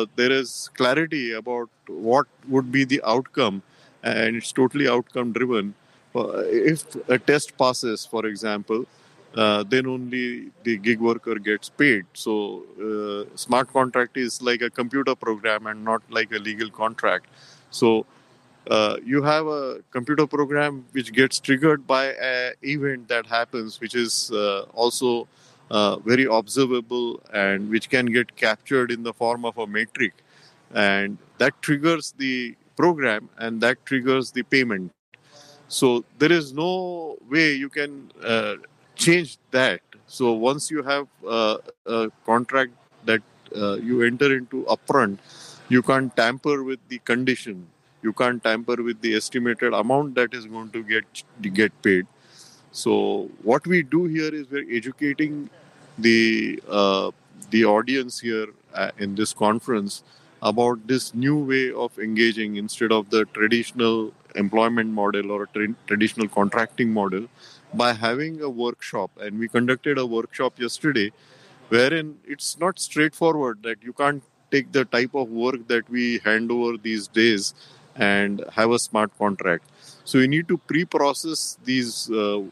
there is clarity about what would be the outcome, and it's totally outcome driven. If a test passes, for example, then only the gig worker gets paid. So smart contract is like a computer program and not like a legal contract. So you have a computer program which gets triggered by an event that happens, which is also very observable and which can get captured in the form of a metric. And that triggers the program and that triggers the payment. So there is no way you can change that. So once you have a contract that you enter into upfront, you can't tamper with the condition. You can't tamper with the estimated amount that is going to get paid. So what we do here is we're educating the audience here in this conference about this new way of engaging instead of the traditional employment model or traditional contracting model by having a workshop. And we conducted a workshop yesterday wherein it's not straightforward that you can't take the type of work that we hand over these days and have a smart contract. So you need to pre-process these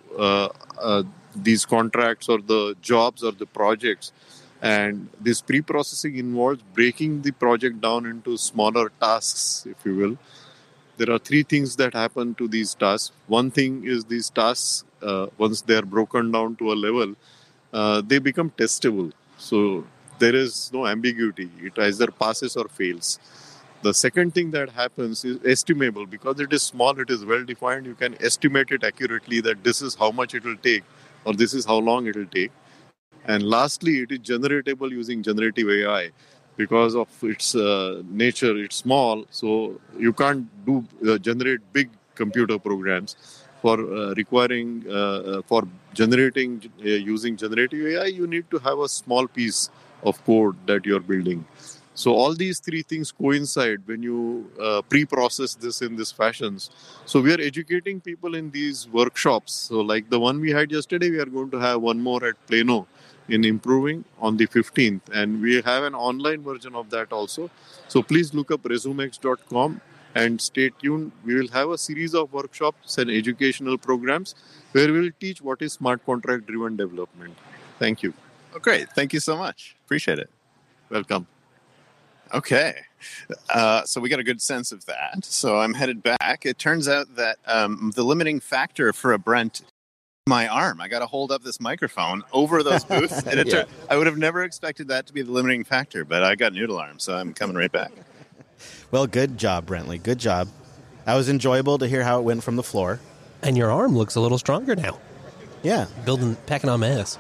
contracts or the jobs or the projects. And this pre-processing involves breaking the project down into smaller tasks, if you will. There are three things that happen to these tasks. One thing is these tasks, once they are broken down to a level, they become testable. So there is no ambiguity. It either passes or fails. The second thing that happens is estimable. Because it is small, it is well defined. You can estimate it accurately that this is how much it will take or this is how long it will take. And lastly, it is generatable using generative AI. Because of its nature, it's small, so you can't generate big computer programs. For generating using generative AI, you need to have a small piece of code that you're building. So all these three things coincide when you pre-process this in these fashions. So we are educating people in these workshops. So like the one we had yesterday, we are going to have one more at Plano in Improving on the 15th. And we have an online version of that also. So please look up resumex.com and stay tuned. We will have a series of workshops and educational programs where we will teach what is smart contract driven development. Thank you. Oh, great. Thank you so much. Appreciate it. Welcome. Okay. So we got a good sense of that. So I'm headed back. It turns out that the limiting factor for a Brent, my arm. I got to hold up this microphone over those booths. And I would have never expected that to be the limiting factor, but I got noodle arm, so I'm coming right back. Well, good job, Brentley. Good job. That was enjoyable to hear how it went from the floor. And your arm looks a little stronger now. Yeah. Packing on mass.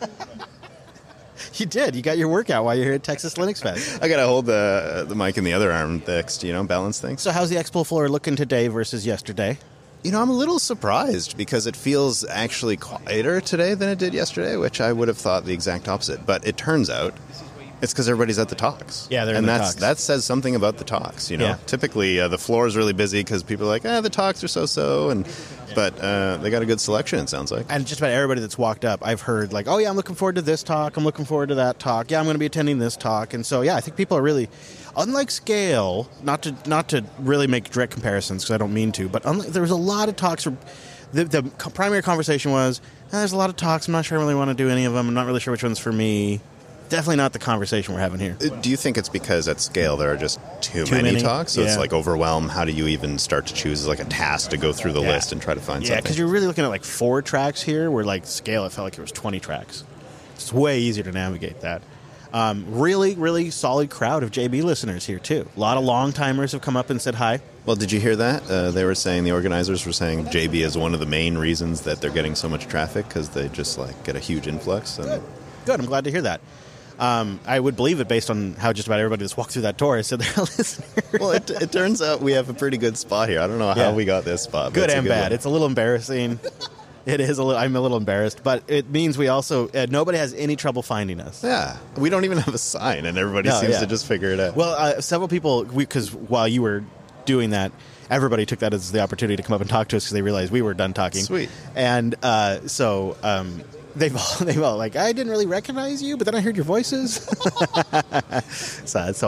You did. You got your workout while you're here at Texas Linux Fest. I got to hold the mic in the other arm fixed, balance things. So how's the expo floor looking today versus yesterday? I'm a little surprised because it feels actually quieter today than it did yesterday, which I would have thought the exact opposite. But it turns out it's because everybody's at the talks. Yeah, they're in the talks. That says something about the talks, Yeah. Typically, the floor is really busy because people are like, the talks are so-so. But they got a good selection, it sounds like. And just about everybody that's walked up, I've heard like, oh, yeah, I'm looking forward to this talk. I'm looking forward to that talk. Yeah, I'm going to be attending this talk. And so, yeah, I think people are really, unlike Scale, not to really make direct comparisons because I don't mean to, but there was a lot of talks. The primary conversation was, there's a lot of talks. I'm not sure I really want to do any of them. I'm not really sure which one's for me. Definitely not the conversation we're having here. Do you think it's because at Scale there are just too many talks? So it's like overwhelm. How do you even start to choose like a task to go through the list and try to find something? Yeah, because you're really looking at like 4 tracks here, where like Scale it felt like it was 20 tracks. It's way easier to navigate that. Really, really solid crowd of JB listeners here too. A lot of long-timers have come up and said hi. Well, did you hear that? They were saying, the organizers were saying JB is one of the main reasons that they're getting so much traffic because they just like get a huge influx. Good. I'm glad to hear that. I would believe it based on how just about everybody that's walked through that door said they're a listener. Well, it turns out we have a pretty good spot here. I don't know how we got this spot. Good and bad. It's a little embarrassing. It is I'm a little embarrassed, but it means we also nobody has any trouble finding us. Yeah, we don't even have a sign, and everybody seems to just figure it out. Well, several people, because while you were doing that, everybody took that as the opportunity to come up and talk to us because they realized we were done talking. Sweet. And so they've all like, I didn't really recognize you, but then I heard your voices. So